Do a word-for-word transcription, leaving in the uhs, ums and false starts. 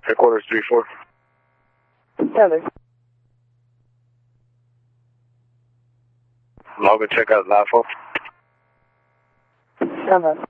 Headquarters three four. Seven. Log and check out LAFO. Seven.